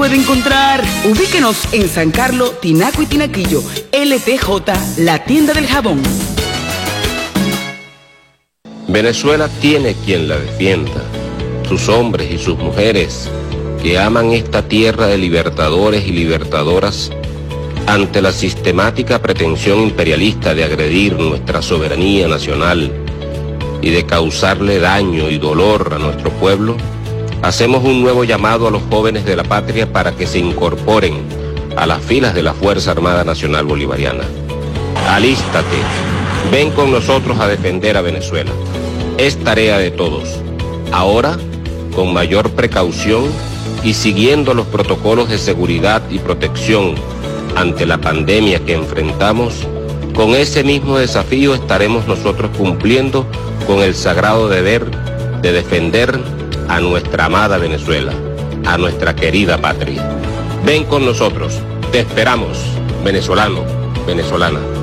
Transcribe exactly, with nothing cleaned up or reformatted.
puede encontrar. Ubíquenos en San Carlos, Tinaco y Tinaquillo. L T J, la tienda del jabón. Venezuela tiene quien la defienda, sus hombres y sus mujeres que aman esta tierra de libertadores y libertadoras ante la sistemática pretensión imperialista de agredir nuestra soberanía nacional y de causarle daño y dolor a nuestro pueblo. Hacemos un nuevo llamado a los jóvenes de la patria para que se incorporen a las filas de la Fuerza Armada Nacional Bolivariana. Alístate, ven con nosotros a defender a Venezuela. Es tarea de todos. Ahora, con mayor precaución y siguiendo los protocolos de seguridad y protección ante la pandemia que enfrentamos, con ese mismo desafío estaremos nosotros cumpliendo con el sagrado deber de defender a nuestra amada Venezuela, a nuestra querida patria. Ven con nosotros, te esperamos, venezolano, venezolana.